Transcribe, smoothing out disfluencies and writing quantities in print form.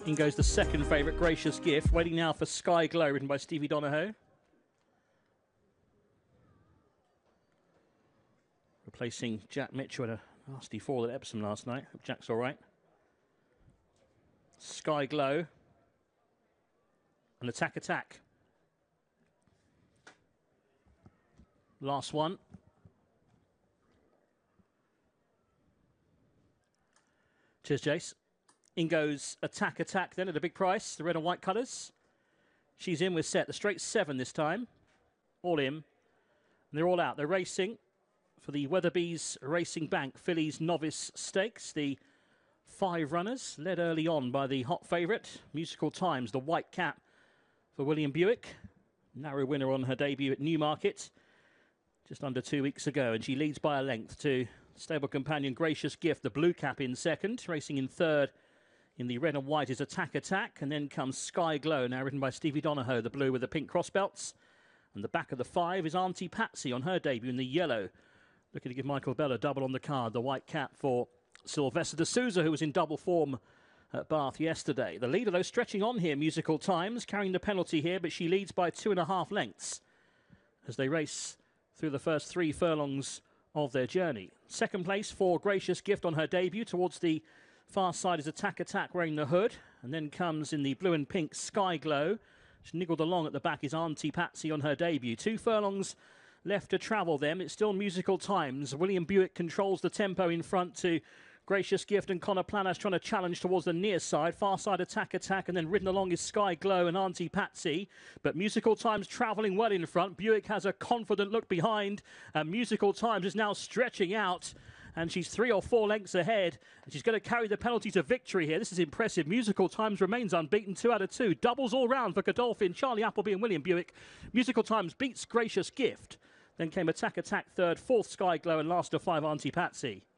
In goes the second favourite, Gracious Gift. Waiting now for Sky Glow, written by Stevie Donahoe. Replacing Jack Mitchell at a nasty fall at Epsom last night. Hope Jack's all right. Sky Glow. And Attack Attack. Last one. Cheers, Jace. In goes Attack Attack then at a big price. The red and white colours. She's in with set. The straight 7 this time. All in. And they're all out. They're racing for the Weatherby's Racing Bank Fillies Novice Stakes. The 5 runners led early on by the hot favourite. Musical Times, the white cap for William Buick. Narrow winner on her debut at Newmarket just under 2 weeks ago. And she leads by a length to stable companion Gracious Gift, the blue cap in second. Racing in third in the red and white is Attack Attack. And then comes Sky Glow, now ridden by Stevie Donahoe, the blue with the pink crossbelts. And the back of the 5 is Auntie Patsy on her debut in the yellow. Looking to give Michael Bell a double on the card. The white cap for Sylvester de Souza, who was in double form at Bath yesterday. The leader, though, stretching on here, Musical Times, carrying the penalty here, but she leads by 2.5 lengths as they race through the first 3 furlongs of their journey. Second place for Gracious Gift on her debut. Towards the far side is Attack Attack wearing the hood. And then comes in the blue and pink Sky Glow. She niggled along at the back is Auntie Patsy on her debut. 2 furlongs left to travel them. It's still Musical Times. William Buick controls the tempo in front to Gracious Gift, and Connor Planas trying to challenge towards the near side. Far side Attack Attack, and then ridden along is Sky Glow and Auntie Patsy. But Musical Times travelling well in front. Buick has a confident look behind, and Musical Times is now stretching out. And she's 3 or 4 lengths ahead. And she's going to carry the penalty to victory here. This is impressive. Musical Times remains unbeaten, 2 out of 2. Doubles all round for Godolphin, Charlie Appleby and William Buick. Musical Times beats Gracious Gift. Then came Attack Attack third, 4th Sky Glow, and last of 5 Auntie Patsy.